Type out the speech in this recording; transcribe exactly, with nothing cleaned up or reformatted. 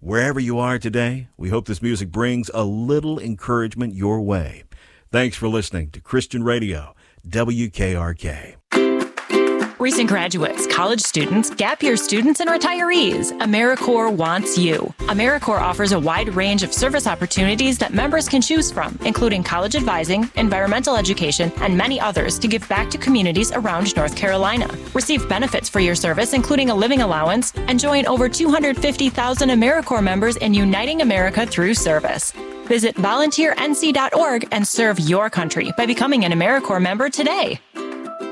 Wherever you are today, we hope this music brings a little encouragement your way. Thanks for listening to Christian Radio, W K R K. Recent graduates, college students, gap year students, and retirees, AmeriCorps wants you. AmeriCorps offers a wide range of service opportunities that members can choose from, including college advising, environmental education, and many others to give back to communities around North Carolina. Receive benefits for your service, including a living allowance, and join over two hundred fifty thousand AmeriCorps members in uniting America through service. Visit volunteer N C dot org and serve your country by becoming an AmeriCorps member today.